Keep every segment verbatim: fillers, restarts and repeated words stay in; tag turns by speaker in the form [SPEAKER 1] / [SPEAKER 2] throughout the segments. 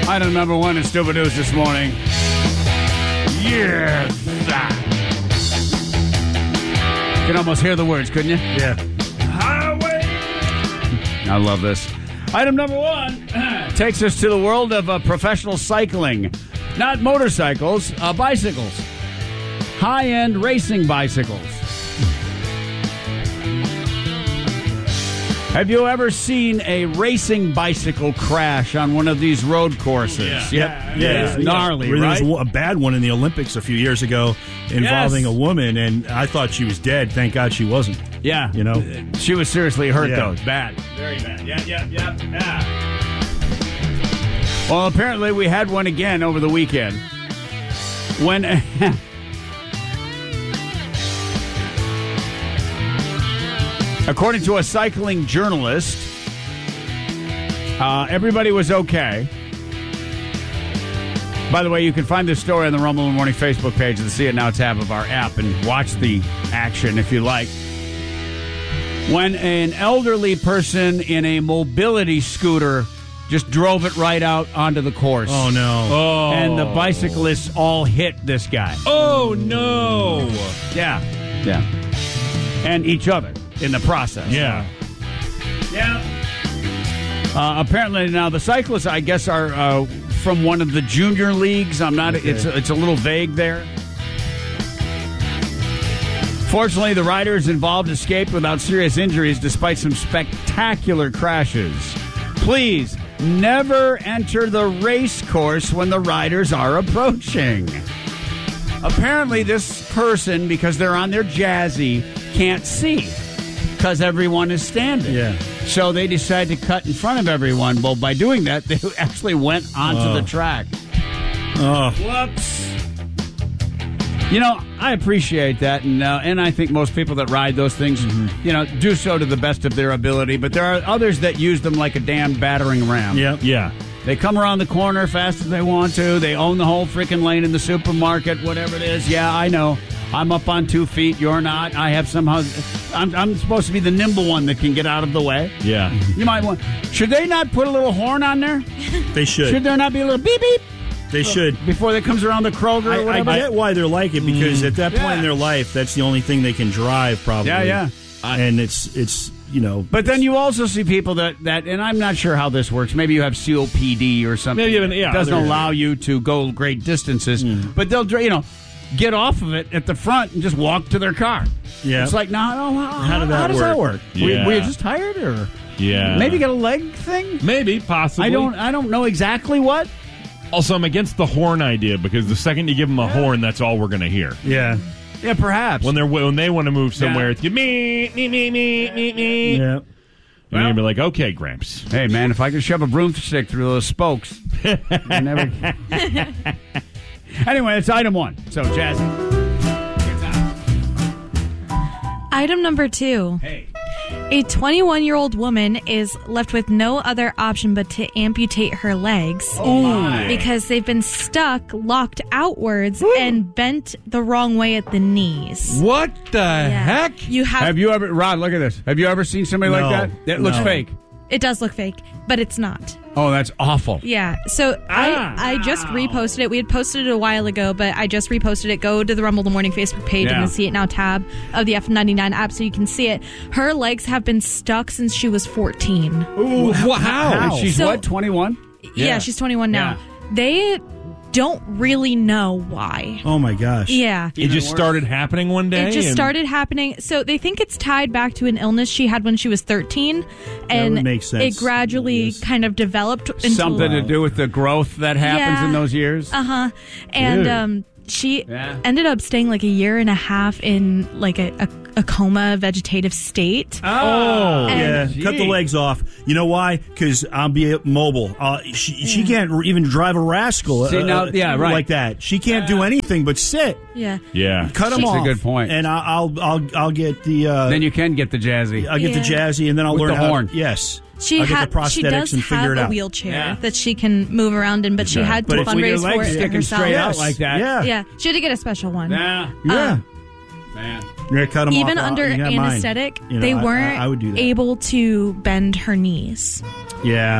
[SPEAKER 1] Item number one in Stupid News this morning. Yes. You can almost hear the words, couldn't you?
[SPEAKER 2] Yeah.
[SPEAKER 1] Highway. I love this. Item number one takes us to the world of uh, professional cycling. Not motorcycles, uh, bicycles. High-end racing bicycles. Have you ever seen a racing bicycle crash on one of these road courses?
[SPEAKER 2] Yeah.
[SPEAKER 1] Yep.
[SPEAKER 2] Yeah.
[SPEAKER 1] Yeah. It's gnarly,
[SPEAKER 2] There
[SPEAKER 1] right?
[SPEAKER 2] was a bad one in the Olympics a few years ago involving
[SPEAKER 1] Yes.
[SPEAKER 2] a woman, and I thought she was dead. Thank God she wasn't.
[SPEAKER 1] Yeah.
[SPEAKER 2] You know?
[SPEAKER 1] She was seriously hurt,
[SPEAKER 2] Yeah.
[SPEAKER 1] though. Bad. Very bad. Yeah, yeah, yeah, yeah. Well, apparently we had one again over the weekend. When... According to a cycling journalist, uh, everybody was okay. By the way, you can find this story on the Rumble in the Morning Facebook page of the See It Now tab of our app and watch the action if you like. When an elderly person in a mobility scooter just drove it right out onto the course.
[SPEAKER 2] Oh, no.
[SPEAKER 3] Oh.
[SPEAKER 1] And the bicyclists all hit this guy.
[SPEAKER 3] Oh, no.
[SPEAKER 1] Yeah. Yeah. And each other in the process.
[SPEAKER 3] Yeah.
[SPEAKER 1] Yeah. Uh, apparently now the cyclists, I guess, are uh, from one of the junior leagues. I'm not.
[SPEAKER 2] Okay.
[SPEAKER 1] It's it's a little vague there. Fortunately, the riders involved escaped without serious injuries, despite some spectacular crashes. Please never enter the race course when the riders are approaching. Apparently, this person, because they're on their Jazzy, can't see because everyone is standing.
[SPEAKER 2] Yeah.
[SPEAKER 1] So they decide to cut in front of everyone. Well, by doing that, they actually went onto
[SPEAKER 2] Oh.
[SPEAKER 1] the track.
[SPEAKER 2] Oh.
[SPEAKER 1] Whoops. You know, I appreciate that, and uh, and I think most people that ride those things,
[SPEAKER 2] Mm-hmm.
[SPEAKER 1] you know, do so to the best of their ability. But there are others that use them like a damn battering ram.
[SPEAKER 2] Yep.
[SPEAKER 3] Yeah.
[SPEAKER 1] They come around the corner fast as they want to. They own the whole freaking lane in the supermarket, whatever it is. Yeah, I know. I'm up on two feet. You're not. I have somehow. I'm, I'm supposed to be the nimble one that can get out of the way.
[SPEAKER 3] Yeah.
[SPEAKER 1] You might want. Should they not put a little horn on there?
[SPEAKER 2] They should.
[SPEAKER 1] Should there not be a little beep beep
[SPEAKER 2] They should.
[SPEAKER 1] before they comes around the Kroger or
[SPEAKER 2] I, I
[SPEAKER 1] whatever?
[SPEAKER 2] get why they're like it, because at that point
[SPEAKER 1] Yeah.
[SPEAKER 2] in their life, that's the only thing they can drive, probably.
[SPEAKER 1] Yeah, yeah.
[SPEAKER 2] And it's, it's you know.
[SPEAKER 1] But then you also see people that, that, and I'm not sure how this works. Maybe you have C O P D or something.
[SPEAKER 3] Maybe you have an- yeah,
[SPEAKER 1] it doesn't
[SPEAKER 3] other-
[SPEAKER 1] allow you to go great distances. But they'll, dr- you know, get off of it at the front and just walk to their car.
[SPEAKER 2] Yeah.
[SPEAKER 1] It's like, no, no how,
[SPEAKER 2] How did that
[SPEAKER 1] how does that work?
[SPEAKER 2] work?
[SPEAKER 1] Were,
[SPEAKER 3] Yeah.
[SPEAKER 1] were you just tired, or
[SPEAKER 3] Yeah.
[SPEAKER 1] maybe get a leg thing?
[SPEAKER 3] Maybe, possibly.
[SPEAKER 1] I don't, I don't know exactly what.
[SPEAKER 3] Also, I'm against the horn idea because the second you give them a horn, that's all we're going to hear.
[SPEAKER 2] Yeah.
[SPEAKER 1] Yeah, perhaps.
[SPEAKER 3] When they're when they want to move somewhere,
[SPEAKER 1] Yeah.
[SPEAKER 3] it's me, me, me, me, me, me.
[SPEAKER 2] Yeah.
[SPEAKER 3] And you're going to be like, okay, Gramps.
[SPEAKER 1] Hey, man, if I could shove a broomstick through those spokes, I never. Anyway, it's item one. So, Jazzy.
[SPEAKER 4] Item number two.
[SPEAKER 1] Hey.
[SPEAKER 4] A twenty-one-year-old woman is left with no other option but to amputate her legs
[SPEAKER 1] Oh, my.
[SPEAKER 4] because they've been stuck, locked outwards, and bent the wrong way at the knees.
[SPEAKER 3] What the
[SPEAKER 4] Yeah.
[SPEAKER 3] heck?
[SPEAKER 4] You have,
[SPEAKER 1] Have you ever, Rod, look at this. Have you ever seen somebody
[SPEAKER 2] No.
[SPEAKER 1] like that? That looks
[SPEAKER 2] No.
[SPEAKER 1] fake.
[SPEAKER 4] It does look fake, but it's not.
[SPEAKER 1] Oh, that's awful.
[SPEAKER 4] Yeah. So
[SPEAKER 1] Ah.
[SPEAKER 4] I I just reposted it. We had posted it a while ago, but I just reposted it. Go to the Rumble in the Morning Facebook page
[SPEAKER 1] Yeah.
[SPEAKER 4] and the See It Now tab of the F ninety-nine app so you can see it. Her legs have been stuck since she was fourteen.
[SPEAKER 1] Ooh,
[SPEAKER 3] Wha- how?
[SPEAKER 1] And she's
[SPEAKER 4] So-
[SPEAKER 1] what, twenty-one?
[SPEAKER 4] Yeah, she's twenty-one now. They don't really know why.
[SPEAKER 2] Oh, my gosh.
[SPEAKER 4] Yeah.
[SPEAKER 3] It just started happening one day?
[SPEAKER 4] It just
[SPEAKER 3] and-
[SPEAKER 4] started happening. So they think it's tied back to an illness she had when she was thirteen. And
[SPEAKER 2] would make sense.
[SPEAKER 4] it gradually
[SPEAKER 2] Yes.
[SPEAKER 4] kind of developed into
[SPEAKER 1] Something to do with the growth that happens
[SPEAKER 4] Yeah.
[SPEAKER 1] in those years?
[SPEAKER 4] Uh-huh. And
[SPEAKER 1] Dude.
[SPEAKER 4] um she
[SPEAKER 1] Yeah.
[SPEAKER 4] ended up staying like a year and a half in like a, a, a coma vegetative state.
[SPEAKER 1] Oh,
[SPEAKER 2] Yeah,
[SPEAKER 4] And-
[SPEAKER 2] cut the legs off. You know why? Because I'll be mobile. Uh, she she can't even drive a rascal
[SPEAKER 1] See,
[SPEAKER 2] uh,
[SPEAKER 1] now- yeah, right.
[SPEAKER 2] like that. She can't do anything but sit.
[SPEAKER 4] Yeah.
[SPEAKER 3] Yeah.
[SPEAKER 2] Cut them
[SPEAKER 1] That's a
[SPEAKER 2] off.
[SPEAKER 1] good point.
[SPEAKER 2] And I- I'll I'll I'll get the uh,
[SPEAKER 1] Then you can get the Jazzy.
[SPEAKER 2] I'll get the
[SPEAKER 4] Yeah.
[SPEAKER 2] Jazzy, and then I'll
[SPEAKER 1] With
[SPEAKER 2] learn
[SPEAKER 1] the
[SPEAKER 2] how.
[SPEAKER 1] horn.
[SPEAKER 2] Yes,
[SPEAKER 4] She
[SPEAKER 2] I'll get
[SPEAKER 4] had
[SPEAKER 2] the
[SPEAKER 4] she
[SPEAKER 2] prosthetics
[SPEAKER 4] does
[SPEAKER 2] and figure
[SPEAKER 4] have
[SPEAKER 2] it
[SPEAKER 4] a
[SPEAKER 2] out.
[SPEAKER 4] wheelchair
[SPEAKER 1] Yeah.
[SPEAKER 4] that she can move around in, but she
[SPEAKER 3] Okay.
[SPEAKER 4] had
[SPEAKER 2] But
[SPEAKER 4] to
[SPEAKER 2] if
[SPEAKER 1] With your
[SPEAKER 4] fundraise
[SPEAKER 1] legs
[SPEAKER 4] for it
[SPEAKER 1] sticking
[SPEAKER 4] herself.
[SPEAKER 1] straight out
[SPEAKER 2] Yes.
[SPEAKER 1] like that.
[SPEAKER 2] Yeah.
[SPEAKER 4] Yeah, she had to get a special one.
[SPEAKER 1] Yeah.
[SPEAKER 2] Yeah,
[SPEAKER 4] Um,
[SPEAKER 1] Man.
[SPEAKER 2] you're gonna cut them
[SPEAKER 4] Even
[SPEAKER 2] off.
[SPEAKER 4] under
[SPEAKER 2] You got mine.
[SPEAKER 4] anesthetic,
[SPEAKER 2] You know,
[SPEAKER 4] they
[SPEAKER 2] I-
[SPEAKER 4] weren't
[SPEAKER 2] I, I would do that.
[SPEAKER 4] able to bend her knees.
[SPEAKER 2] Yeah.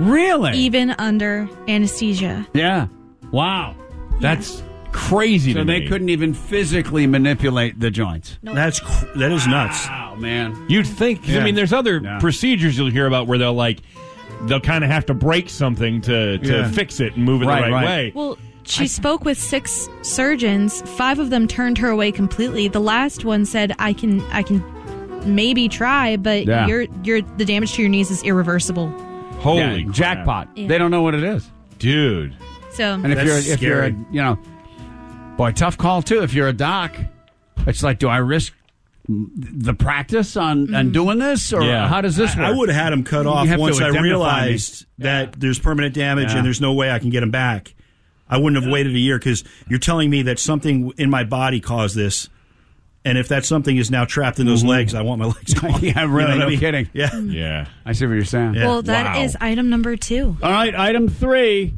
[SPEAKER 1] Really?
[SPEAKER 4] even under anesthesia.
[SPEAKER 1] Yeah. Wow.
[SPEAKER 3] That's crazy
[SPEAKER 1] So
[SPEAKER 3] to
[SPEAKER 1] they
[SPEAKER 3] me.
[SPEAKER 1] couldn't even physically manipulate the joints.
[SPEAKER 2] That's cr- that is nuts.
[SPEAKER 1] Wow, man.
[SPEAKER 3] You'd think. 'Cause,
[SPEAKER 1] Yeah.
[SPEAKER 3] I mean, there's other
[SPEAKER 1] Yeah.
[SPEAKER 3] procedures you'll hear about where they'll like they'll kind of have to break something to to
[SPEAKER 2] Yeah.
[SPEAKER 3] fix it and move it
[SPEAKER 1] Right,
[SPEAKER 3] the right,
[SPEAKER 1] right.
[SPEAKER 3] way.
[SPEAKER 4] Well, she spoke with six surgeons. Five of them turned her away completely. The last one said, "I can, I can, maybe try, but
[SPEAKER 1] Yeah.
[SPEAKER 4] your, your, the damage to your knees is irreversible."
[SPEAKER 3] Holy
[SPEAKER 1] Yeah,
[SPEAKER 3] crap.
[SPEAKER 1] jackpot.
[SPEAKER 4] Yeah.
[SPEAKER 1] They don't know what it is.
[SPEAKER 3] dude!
[SPEAKER 4] So
[SPEAKER 1] And if
[SPEAKER 2] That's
[SPEAKER 1] you're if you're a,
[SPEAKER 2] scary.
[SPEAKER 1] you know, boy, tough call too. If you're a doc, it's like, do I risk the practice on, on doing this, or
[SPEAKER 3] Yeah.
[SPEAKER 1] how does this work?
[SPEAKER 2] I would have had him cut
[SPEAKER 1] You
[SPEAKER 2] off
[SPEAKER 1] have to
[SPEAKER 2] once I
[SPEAKER 1] indemnify me.
[SPEAKER 2] realized that there's permanent damage
[SPEAKER 1] Yeah.
[SPEAKER 2] and there's no way I can get him back. I wouldn't have waited a year because you're telling me that something in my body caused this. And if that something is now trapped in those legs, I want my legs gone.
[SPEAKER 1] Mm-hmm. Yeah,
[SPEAKER 2] You know
[SPEAKER 1] really,
[SPEAKER 2] what
[SPEAKER 1] no
[SPEAKER 2] I mean?
[SPEAKER 1] kidding.
[SPEAKER 2] Yeah.
[SPEAKER 3] Yeah.
[SPEAKER 1] I see what you're saying.
[SPEAKER 2] Yeah.
[SPEAKER 4] well, that is
[SPEAKER 3] Wow.
[SPEAKER 4] item number two.
[SPEAKER 1] All right, item three.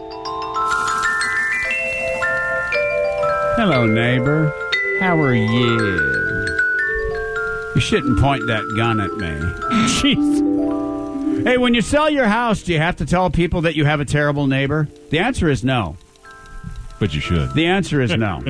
[SPEAKER 1] Hello, neighbor. How are you? You shouldn't point that gun at me.
[SPEAKER 3] Jeez.
[SPEAKER 1] Hey, when you sell your house, do you have to tell people that you have a terrible neighbor? The answer is no.
[SPEAKER 3] But you should.
[SPEAKER 1] The answer is no.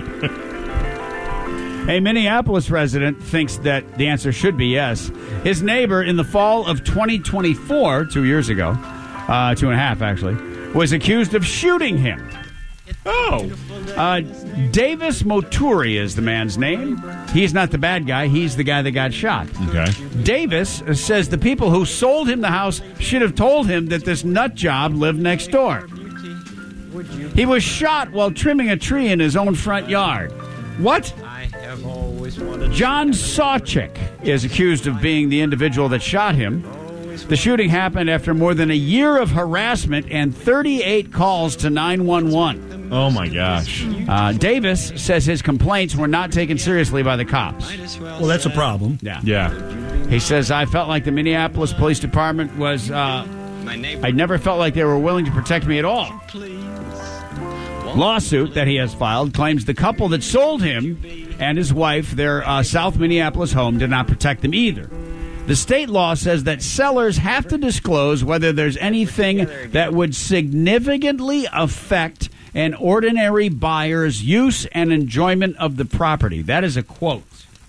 [SPEAKER 1] A Minneapolis resident thinks that the answer should be yes. His neighbor in the fall of twenty twenty-four, two years ago, uh, two and a half actually, was accused of shooting him.
[SPEAKER 3] Oh.
[SPEAKER 1] Uh, Davis Moturi is the man's name. He's not the bad guy. He's the guy that got shot.
[SPEAKER 3] Okay.
[SPEAKER 1] Davis says the people who sold him the house should have told him that this nut job lived next door. He was shot while trimming a tree in his own front yard. What? John Sawchik is accused of being the individual that shot him. The shooting happened after more than a year of harassment and thirty-eight calls to nine one one.
[SPEAKER 3] Oh my gosh.
[SPEAKER 1] Uh, Davis says his complaints were not taken seriously by the cops.
[SPEAKER 2] Well, that's a problem.
[SPEAKER 1] Yeah.
[SPEAKER 3] Yeah.
[SPEAKER 1] He says, I felt like the Minneapolis Police Department was, uh, I never felt like they were willing to protect me at all. Lawsuit that he has filed claims the couple that sold him and his wife their uh, South Minneapolis home did not protect them either. The state law says that sellers have to disclose whether there's anything that would significantly affect an ordinary buyer's use and enjoyment of the property. That is a quote.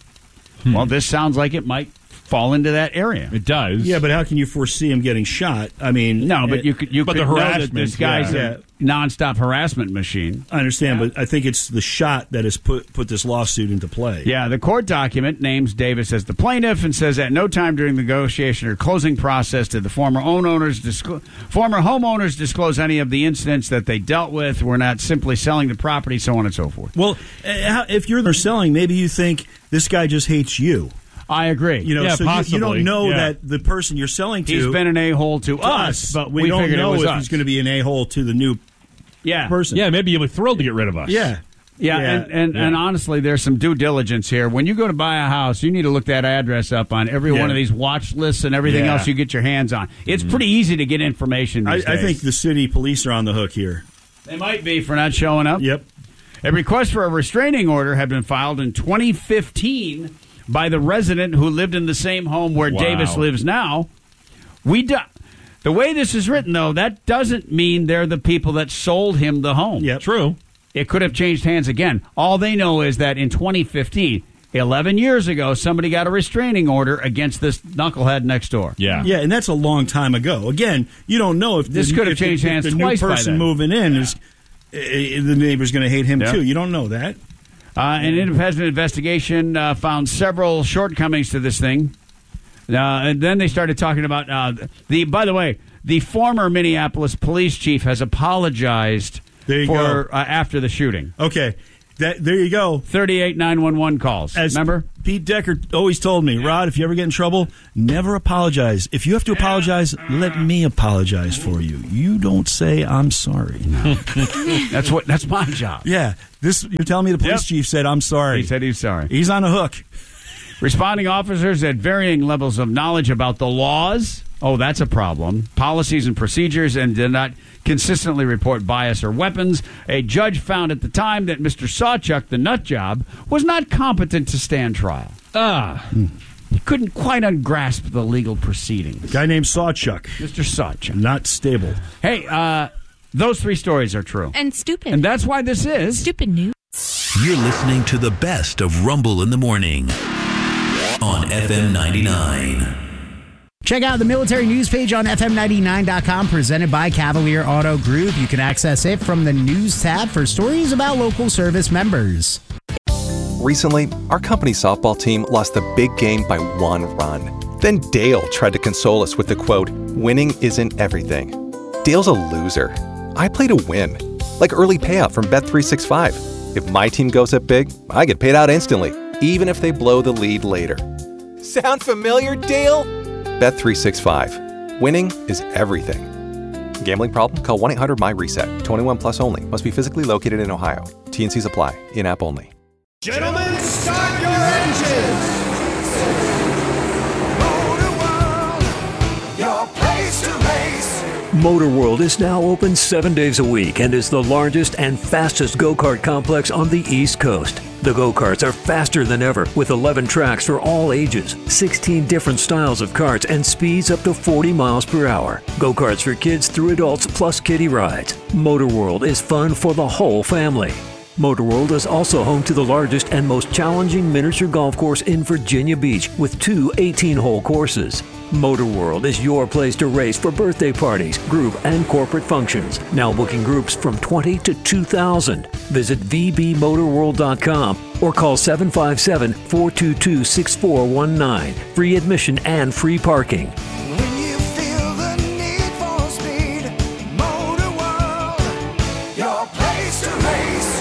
[SPEAKER 1] Well, this sounds like it might fall into that area.
[SPEAKER 3] It does.
[SPEAKER 2] Yeah, but how can you foresee him getting shot? I mean,
[SPEAKER 1] No, but
[SPEAKER 2] it-
[SPEAKER 1] you could you
[SPEAKER 3] but
[SPEAKER 1] could
[SPEAKER 3] the
[SPEAKER 1] know that
[SPEAKER 3] harassment,
[SPEAKER 1] this guy's
[SPEAKER 2] yeah.
[SPEAKER 1] a nonstop harassment machine.
[SPEAKER 2] I understand, but I think it's the shot that has put put this lawsuit into play.
[SPEAKER 1] Yeah, the court document names Davis as the plaintiff and says at no time during the negotiation or closing process did the former owners disclo- former homeowners disclose any of the incidents that they dealt with. We're not simply selling the property, so on and so forth.
[SPEAKER 2] Well, uh, how- if you're there selling, maybe you think this guy just hates you.
[SPEAKER 1] I agree.
[SPEAKER 2] You know,
[SPEAKER 3] Yeah,
[SPEAKER 2] so you, you
[SPEAKER 3] possibly.
[SPEAKER 2] don't know
[SPEAKER 3] Yeah.
[SPEAKER 2] that the person you're selling to.
[SPEAKER 1] He's been an a-hole to,
[SPEAKER 2] to
[SPEAKER 1] us, but we,
[SPEAKER 2] we, don't
[SPEAKER 1] figured
[SPEAKER 2] know
[SPEAKER 1] it was
[SPEAKER 2] if
[SPEAKER 1] us.
[SPEAKER 2] he's going to be an a-hole to the new
[SPEAKER 1] yeah.
[SPEAKER 2] person.
[SPEAKER 3] Yeah, maybe you'll be thrilled to get rid of us.
[SPEAKER 2] Yeah.
[SPEAKER 1] Yeah,
[SPEAKER 2] Yeah.
[SPEAKER 1] and, and,
[SPEAKER 3] Yeah.
[SPEAKER 1] and honestly, there's some due diligence here. When you go to buy a house, you need to look that address up on every
[SPEAKER 2] Yeah.
[SPEAKER 1] one of these watch lists and everything
[SPEAKER 2] Yeah.
[SPEAKER 1] else you get your hands on. It's pretty easy to get information
[SPEAKER 2] I,
[SPEAKER 1] these
[SPEAKER 2] I
[SPEAKER 1] days.
[SPEAKER 2] think the city police are on the hook here.
[SPEAKER 1] They might be for not showing up.
[SPEAKER 2] Yep.
[SPEAKER 1] A request for a restraining order had been filed in twenty fifteen by the resident who lived in the same home where
[SPEAKER 3] Wow.
[SPEAKER 1] Davis lives now. We do- The way this is written, though, that doesn't mean they're the people that sold him the home.
[SPEAKER 2] Yep.
[SPEAKER 3] True.
[SPEAKER 1] It could have changed hands again. All they know is that in twenty fifteen, eleven years ago, somebody got a restraining order against this knucklehead next door.
[SPEAKER 3] Yeah.
[SPEAKER 2] Yeah, and that's a long time ago. Again, you don't know if
[SPEAKER 1] This
[SPEAKER 2] the,
[SPEAKER 1] could have
[SPEAKER 2] if the-
[SPEAKER 1] changed
[SPEAKER 2] if
[SPEAKER 1] hands
[SPEAKER 2] the
[SPEAKER 1] twice
[SPEAKER 2] new
[SPEAKER 1] by
[SPEAKER 2] person
[SPEAKER 1] then.
[SPEAKER 2] moving in is uh, the neighbor's going to hate him
[SPEAKER 1] Yeah.
[SPEAKER 2] too. You don't know that.
[SPEAKER 1] Uh, an independent investigation uh, found several shortcomings to this thing. Uh, and then they started talking about uh, the. By the way, the former Minneapolis police chief has apologized
[SPEAKER 2] There you
[SPEAKER 1] for
[SPEAKER 2] go.
[SPEAKER 1] uh, after the shooting.
[SPEAKER 2] Okay, that there you go.
[SPEAKER 1] thirty-eight nine one one calls.
[SPEAKER 2] As
[SPEAKER 1] Remember?
[SPEAKER 2] Pete Decker always told me, Rod, if you ever get in trouble, never apologize. If you have to apologize, let me apologize for you. You don't say I'm sorry.
[SPEAKER 1] That's what. That's my job.
[SPEAKER 2] Yeah, this you're telling me the police
[SPEAKER 1] Yep.
[SPEAKER 2] chief said I'm sorry.
[SPEAKER 1] He said he's sorry.
[SPEAKER 2] He's on a hook.
[SPEAKER 1] Responding officers had varying levels of knowledge about the laws. Oh, that's a problem. Policies and procedures, and did not consistently report bias or weapons. A judge found at the time that Mister Sawchuk, the nut job, was not competent to stand trial.
[SPEAKER 3] Ah.
[SPEAKER 1] he couldn't quite ungrasp the legal proceedings.
[SPEAKER 2] Guy named Sawchuck.
[SPEAKER 1] Mister Sawchuck.
[SPEAKER 2] Not stable.
[SPEAKER 1] Hey, uh, those three stories are true.
[SPEAKER 4] And stupid.
[SPEAKER 1] And that's why this is
[SPEAKER 4] Stupid news.
[SPEAKER 5] You're listening to the best of Rumble in the Morning on F M ninety-nine.
[SPEAKER 6] Check out the military news page on F M ninety-nine dot com, presented by Cavalier Auto Group. You can access it from the news tab for stories about local service members.
[SPEAKER 7] Recently, our company softball team lost a big game by one run. Then Dale tried to console us with the quote, "Winning isn't everything." Dale's a loser. I play to win. Like early payout from Bet three sixty-five. If my team goes up big, I get paid out instantly, even if they blow the lead later. Sound familiar, Dale? Bet three sixty-five. Winning is everything. Gambling problem? Call one eight hundred M Y reset. twenty-one plus only. Must be physically located in Ohio. T and Cs apply. In-app only.
[SPEAKER 8] Gentlemen, start your engines! Motor World, your place to race.
[SPEAKER 9] Motor World is now open seven days a week and is the largest and fastest go-kart complex on the East Coast. The go-karts are faster than ever with eleven tracks for all ages, sixteen different styles of karts, and speeds up to forty miles per hour. Go-karts for kids through adults plus kiddie rides. Motor World is fun for the whole family. Motor World is also home to the largest and most challenging miniature golf course in Virginia Beach with two eighteen-hole courses. Motor World is your place to race for birthday parties, group, and corporate functions. Now booking groups from twenty to two thousand. Visit v b motor world dot com or call seven five seven, four two two, six four one nine. Free admission and free parking.
[SPEAKER 8] When you feel the need for speed, Motor World, your place to race.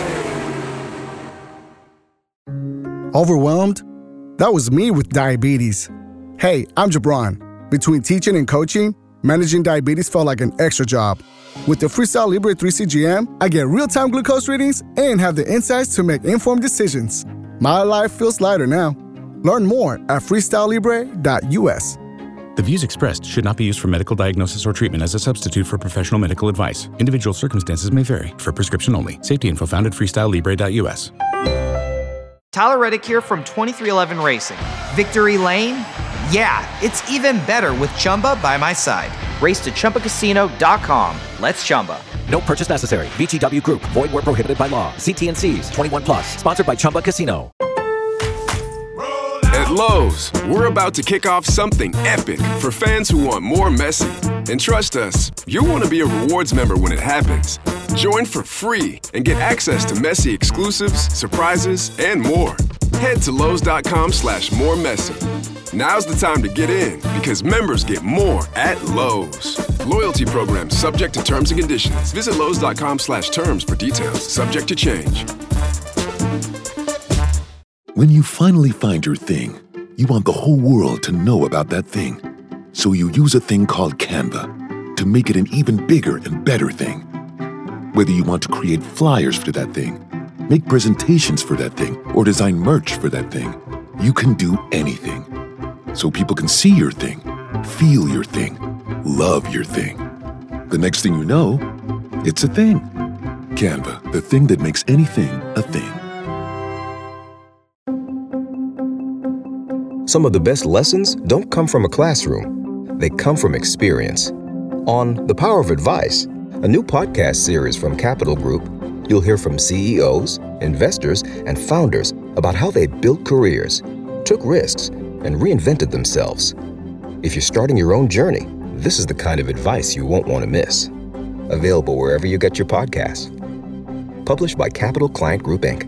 [SPEAKER 10] Overwhelmed? That was me with diabetes. Hey, I'm Jabron. Between teaching and coaching, managing diabetes felt like an extra job. With the Freestyle Libre three C G M, I get real-time glucose readings and have the insights to make informed decisions. My life feels lighter now. Learn more at freestyle libre dot u s.
[SPEAKER 11] The views expressed should not be used for medical diagnosis or treatment as a substitute for professional medical advice. Individual circumstances may vary. For prescription only. Safety info found at freestyle libre dot u s.
[SPEAKER 12] Tyler Reddick here from twenty-three eleven Racing. Victory Lane? Yeah, it's even better with Chumba by my side. Race to Chumba Casino dot com. Let's Chumba.
[SPEAKER 13] No purchase necessary. V G W Group. Void where prohibited by law. See T and C's. twenty-one plus. Sponsored by Chumba Casino.
[SPEAKER 14] At Lowe's, we're about to kick off something epic for fans who want more Messi. And trust us, you'll want to be a rewards member when it happens. Join for free and get access to Messi exclusives, surprises, and more. Head to Lowe's dot com slash more Messi. Now's the time to get in because members get more at Lowe's. Loyalty program subject to terms and conditions. Visit Lowe's dot com slash terms for details. Subject to change.
[SPEAKER 15] When you finally find your thing, you want the whole world to know about that thing. So you use a thing called Canva to make it an even bigger and better thing. Whether you want to create flyers for that thing, make presentations for that thing, or design merch for that thing, you can do anything. So people can see your thing, feel your thing, love your thing. The next thing you know, it's a thing. Canva, the thing that makes anything a thing.
[SPEAKER 16] Some of the best lessons don't come from a classroom. They come from experience. On The Power of Advice, a new podcast series from Capital Group, you'll hear from C E Os, investors, and founders about how they built careers, took risks, and reinvented themselves. If you're starting your own journey, this is the kind of advice you won't want to miss. Available wherever you get your podcasts. Published by Capital Client Group, Incorporated.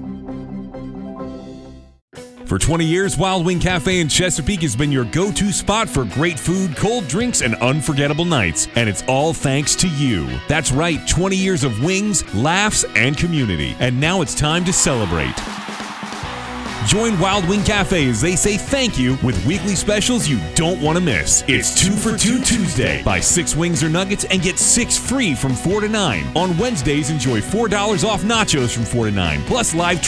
[SPEAKER 17] For twenty years, Wild Wing Cafe in Chesapeake has been your go-to spot for great food, cold drinks, and unforgettable nights. And it's all thanks to you. That's right, twenty years of wings, laughs, and community. And now it's time to celebrate. Join Wild Wing Cafe as they say thank you with weekly specials you don't want to miss. It's two for two Tuesday. Buy six wings or nuggets and get six free from four to nine. On Wednesdays, enjoy four dollars off nachos from four to nine. Plus live